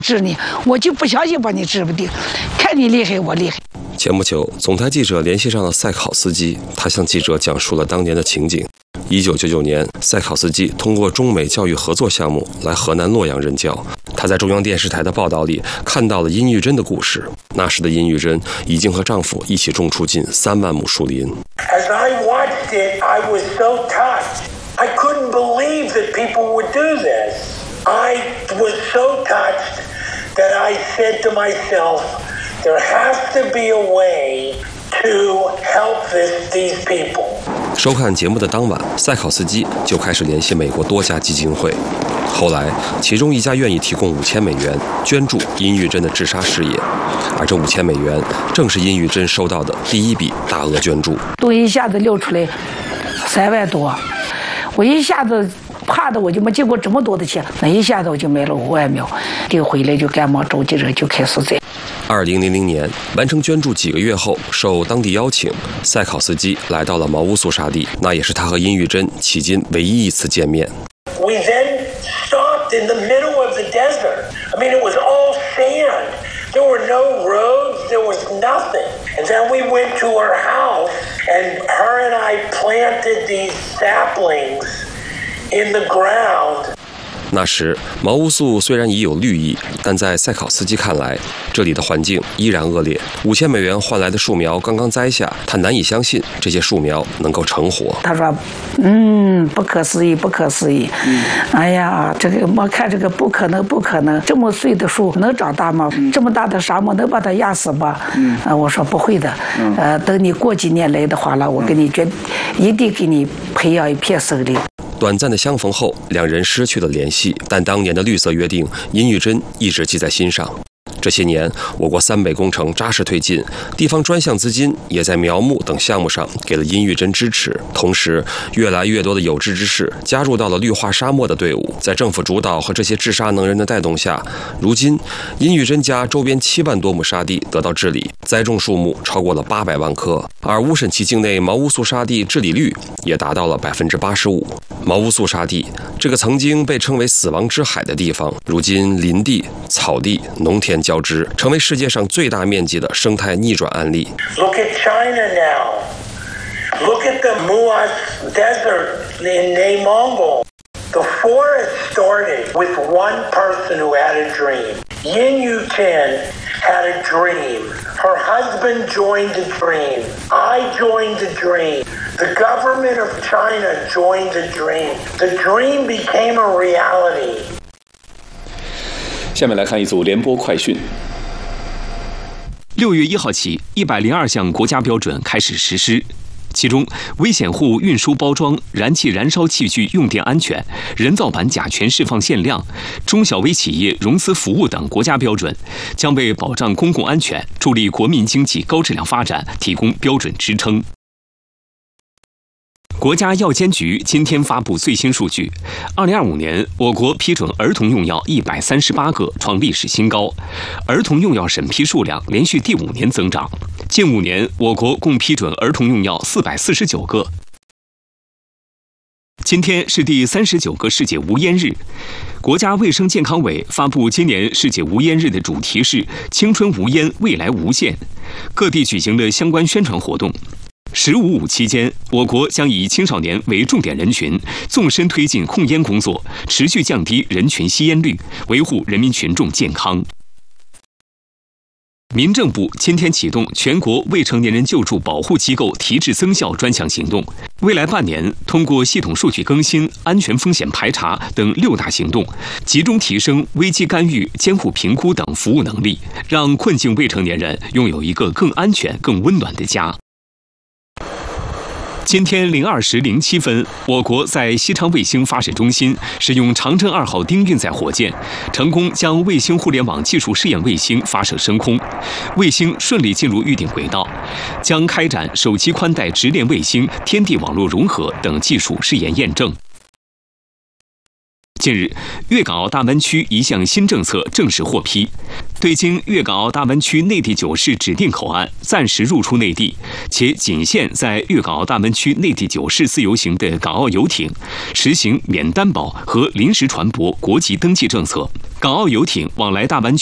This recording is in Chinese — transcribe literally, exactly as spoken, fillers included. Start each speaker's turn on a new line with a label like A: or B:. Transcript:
A: 治你，我就不相信把你治不定，看你厉害我厉害。
B: 前不久，总台记者联系上了赛考斯基，他向记者讲述了当年的情景。一九九九年，赛考斯基通过中美教育合作项目来河南洛阳任教。他在中央电视台的报道里看到了殷玉珍的故事。那时的殷玉珍已经和丈夫一起种出近三万亩树林。
C: As I watched it, I was so touched. I couldn't believe that people would do this. I was so touched that I said to myself, there has to be a way to help this, these people.
B: 收看节目的当晚，赛考斯基就开始联系美国多家基金会。后来，其中一家愿意提供五千美元捐助殷玉珍的治沙事业，而这五千美元正是殷玉珍收到的第一笔大额捐助。
A: 都一下子溜出来三万多，我一下子怕的我就没见过这么多的钱，那一下子我就买了五万苗，订回来就赶忙召集人就开始栽。
B: 二零零零年完成捐助几个月后，受当地邀请，赛考斯基来到了茅乌苏沙地，那也是他和殷玉珍迄今唯一一次见面。
C: We then stopped in the middle of the desert. I mean, it was all sand. There were no roads. There was nothing. And then we went to her house, and her and I planted these saplings in the ground.
B: 那时，毛乌素虽然已有绿意，但在赛考斯基看来，这里的环境依然恶劣。五千美元换来的树苗刚刚栽下，他难以相信这些树苗能够成活。
A: 他说：“嗯，不可思议，不可思议。嗯、哎呀，这个我看这个不可能，不可能，这么碎的树能长大吗？嗯、这么大的沙漠能把它压死吗？”嗯，呃，我说不会的。嗯、呃，等你过几年来的话了，我给你决，一定给你培养一片森林。
B: 短暂的相逢后，两人失去了联系，但当年的绿色约定，殷玉珍一直记在心上。这些年，我国三北工程扎实推进，地方专项资金也在苗木等项目上给了殷玉珍支持。同时，越来越多的有志之士加入到了绿化沙漠的队伍。在政府主导和这些治沙能人的带动下，如今殷玉珍家周边七万多亩沙地得到治理，栽种树木超过了八百万棵，而乌审旗境内毛乌素沙地治理率也达到了百分之八十五。毛乌素沙地这个曾经被称为死亡之海的地方，如今林地、草地、农田交织，成为世界上最大面积的生态逆转案例。
C: Look at China now. Look at the Muas Desert in内蒙古. The forest started with one person who had a dream. Yin Yu-tin had a dream. Her husband joined the dream. I joined the dream. The government of China joined the dream. The dream became a reality.
D: 下面来看一组联播快讯。
E: 六月一号起，一百零二项国家标准开始实施，其中危险户运输包装、燃气燃烧器具用电安全、人造板甲醛释放限量、中小微企业融资服务等国家标准，将为保障公共安全、助力国民经济高质量发展提供标准支撑。国家药监局今天发布最新数据，二零二五年我国批准儿童用药一百三十八个，创历史新高，儿童用药审批数量连续第五年增长。近五年，我国共批准儿童用药四百四十九个。今天是第三十九个世界无烟日，国家卫生健康委发布今年世界无烟日的主题是“青春无烟，未来无限”，各地举行了相关宣传活动。十五五期间，我国将以青少年为重点人群，纵深推进控烟工作，持续降低人群吸烟率，维护人民群众健康。民政部今天启动全国未成年人救助保护机构提质增效专项行动，未来半年，通过系统数据更新、安全风险排查等六大行动，集中提升危机干预、监护评估等服务能力，让困境未成年人拥有一个更安全、更温暖的家。今天零二时零七分，我国在西昌卫星发射中心使用长征二号丁运载火箭，成功将卫星互联网技术试验卫星发射升空，卫星顺利进入预定轨道，将开展手机宽带直连卫星、天地网络融合等技术试验验证。近日，粤港澳大湾区一项新政策正式获批，对经粤港澳大湾区内地九市指定口岸暂时入出内地，且仅限在粤港澳大湾区内地九市自由行的港澳游艇，实行免担保和临时船舶国籍登记政策。 港澳游艇往来大湾区